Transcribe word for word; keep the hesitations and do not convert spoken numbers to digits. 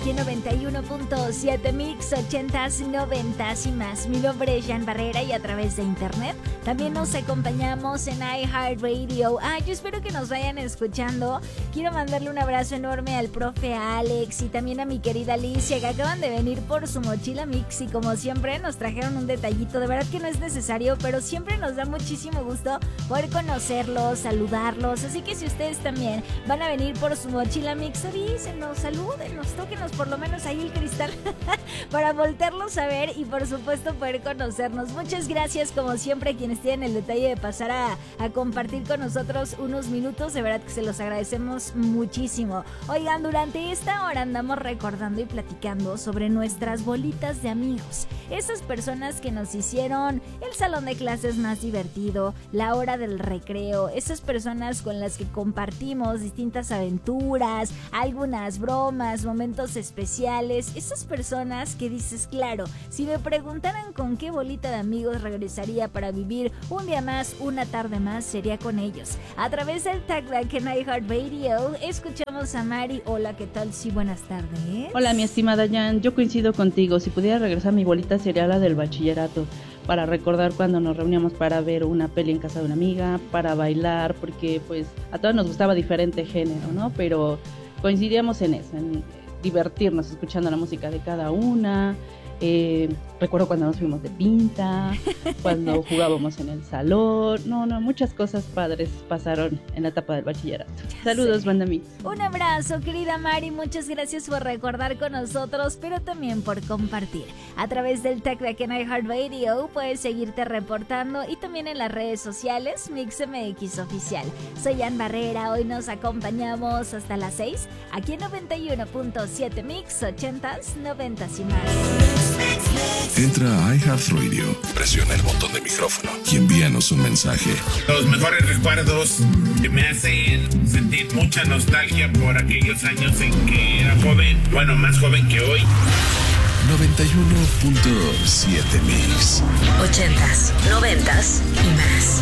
aquí en noventa y uno punto siete Mix, ochentas, noventas y más. Mi nombre es Jan Barrera y a través de internet también nos acompañamos en iHeartRadio. Ah, yo espero que nos vayan escuchando. Quiero mandarle un abrazo enorme al profe Alex y también a mi querida Alicia, que acaban de venir por su mochila Mix y como siempre nos trajeron un detallito. De verdad que no es necesario, pero siempre nos da muchísimo gusto poder conocerlos, saludarlos. Así que si ustedes también van a venir por su mochila Mix, avísenos, salúdenos, tóquenos por lo menos ahí el cristal para voltearlos a ver y por supuesto poder conocernos. Muchas gracias como siempre a quienes tienen el detalle de pasar a, a compartir con nosotros unos minutos. De verdad que se los agradecemos muchísimo. Oigan, durante esta hora andamos recordando y platicando sobre nuestras bolitas de amigos. Esas personas que nos hicieron el salón de clases más divertido, la hora del recreo, esas personas con las que compartimos distintas aventuras, algunas bromas, momentos especiales, esas personas que dices, claro, si me preguntaran con qué bolita de amigos regresaría para vivir un día más, una tarde más, sería con ellos. A través del Tagback en iHeartRadio, escuchamos a Mari. Hola, ¿qué tal? Sí, buenas tardes. Hola, mi estimada Jan, yo coincido contigo. Si pudiera regresar, mi bolita sería la del bachillerato, para recordar cuando nos reuníamos para ver una peli en casa de una amiga, para bailar, porque pues a todos nos gustaba diferente género, ¿no? Pero coincidíamos en eso, en divertirnos escuchando la música de cada una. Eh, recuerdo cuando nos fuimos de pinta, cuando jugábamos en el salón. No, no, muchas cosas padres pasaron en la etapa del bachillerato. Saludos, banda Mix. Un abrazo, querida Mari, muchas gracias por recordar con nosotros, pero también por compartir. A través del Tagback en iHeartRadio puedes seguirte reportando y también en las redes sociales Mix M X Oficial. Soy Jan Barrera, hoy nos acompañamos hasta las seis, aquí en noventa y uno punto siete Mix, ochentas, noventas y más. Entra a iHeartRadio, presiona el botón de micrófono y envíanos un mensaje. Los mejores recuerdos que me hacen sentir mucha nostalgia por aquellos años en que era joven, bueno, más joven que hoy. noventa y uno punto siete Mix. Ochentas, noventas y más.